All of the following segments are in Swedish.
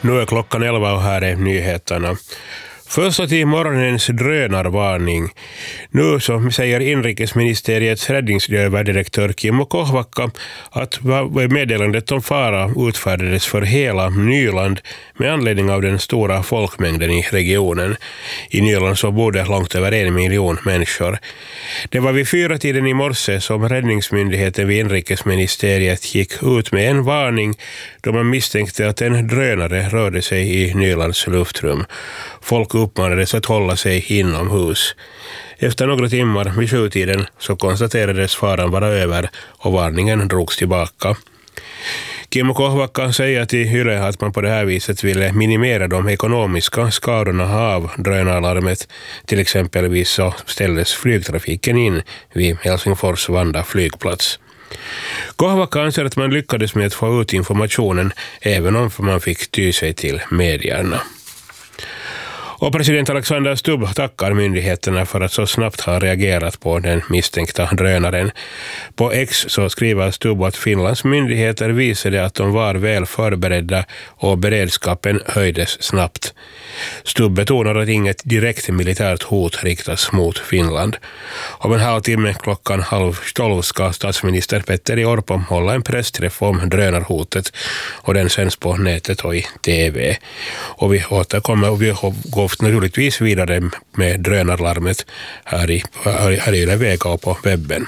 Nu är klockan 11 och här är nyheterna. Först till morgonens drönarvarning. Nu så säger inrikesministeriets räddningsöverdirektör Kimmo Kohvakka att meddelandet om fara utfärdades för hela Nyland med anledning av den stora folkmängden i regionen. I Nyland så bodde långt över 1 miljon människor. Det var vid 4-tiden i morse som räddningsmyndigheten vid inrikesministeriet gick ut med en varning då man misstänkte att en drönare rörde sig i Nylands luftrum. Folk uppmanades att hålla sig inomhus. Efter några timmar vid 7-tiden så konstaterades faran vara över och varningen drogs tillbaka. Kimmo Kohvakka säger till Yle att man på det här viset ville minimera de ekonomiska skadorna av drönalarmet. Till exempelvis så ställdes flygtrafiken in vid Helsingfors Vanda flygplats. Kohvakka anser att man lyckades med att få ut informationen även om man fick ty sig till medierna. Och president Alexander Stubb tackar myndigheterna för att så snabbt ha reagerat på den misstänkta drönaren. På X så skriver Stubb att Finlands myndigheter visade att de var väl förberedda och beredskapen höjdes snabbt. Stubb betonar att inget direkt militärt hot riktas mot Finland. Om en halvtimme klockan 11:30 ska statsminister Petteri Orpo hålla en pressträff om drönarhotet och den sänds på nätet och i TV. Och vi återkommer och vi går naturligtvis vidare med drönarlarmet här i Vega och på webben.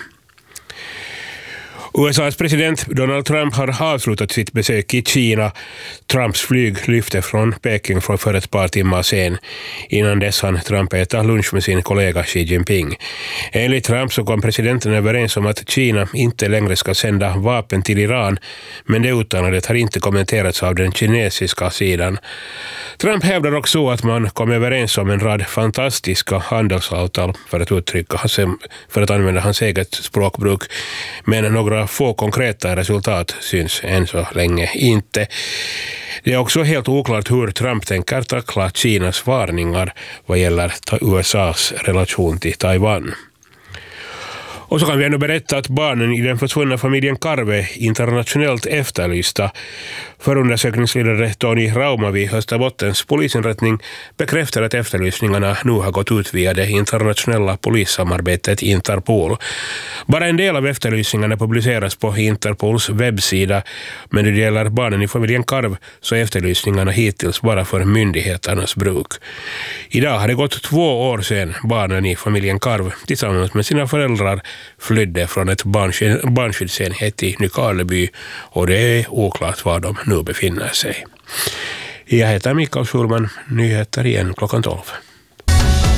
USAs president Donald Trump har avslutat sitt besök i Kina. Trumps flyg lyfte från Peking för ett par timmar sen. Innan dess hann Trump äta lunch med sin kollega Xi Jinping. Enligt Trump så kom presidenten överens om att Kina inte längre ska sända vapen till Iran, men det uttalandet har inte kommenterats av den kinesiska sidan. Trump hävdar också att man kom överens om en rad fantastiska handelsavtal för att använda hans eget språkbruk, men några få konkreta resultat syns än så länge inte. Det är också helt oklart hur Trump tänker tackla Kinas varningar vad gäller USAs relation till Taiwan. Och så kan vi ändå berätta att barnen i den försvunna familjen Karve internationellt efterlysta. Förundersökningsledare Tony Rauma vid Österbottens polisinrättning bekräftar att efterlysningarna nu har gått ut via det internationella polissamarbetet Interpol. Bara en del av efterlysningarna publiceras på Interpols webbsida, men när det gäller barnen i familjen Karv så är efterlysningarna hittills bara för myndigheternas bruk. Idag har det gått 2 år sedan barnen i familjen Karv tillsammans med sina föräldrar flydde från ett barnskyddsenhet i Nykarleby och det är oklart var de nu befinner sig. Jag heter Mikael Schulman, nyheter igen klockan 12.